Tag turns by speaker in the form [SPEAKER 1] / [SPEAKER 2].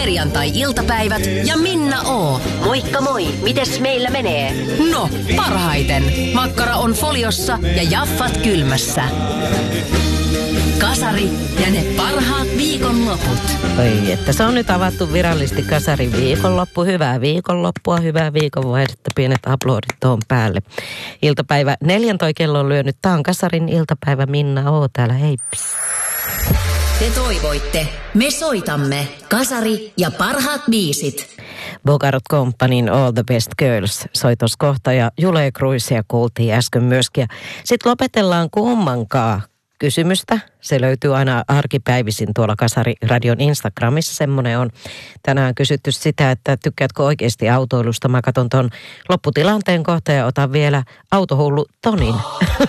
[SPEAKER 1] perjantai-iltapäivät ja Minna O. Moikka moi, mites meillä menee? No, parhaiten. Makkara on foliossa ja jaffat kylmässä. Kasari ja ne parhaat viikonloput.
[SPEAKER 2] Oi, että se on nyt avattu virallisesti Kasarin viikonloppu. Hyvää viikonloppua, hyvää viikonvaihdetta. Pienet aplodit tuon päälle. Iltapäivä 14 kello on lyönyt. Tää on Kasarin iltapäivä. Minna O täällä, heippis.
[SPEAKER 1] Te toivoitte, me soitamme. Kasari ja parhaat biisit.
[SPEAKER 2] Bogart Companyn All the Best Girls soitos kohta ja Jule Cruisia kuultiin äsken myöskin. Sitten lopetellaan kummankaan kysymystä. Se löytyy aina arkipäivisin tuolla Kasari-radion Instagramissa. Semmoinen on tänään kysytty sitä, että tykkäätkö oikeasti autoilusta. Mä katson ton lopputilanteen kohta ja otan vielä autohullu Tonin.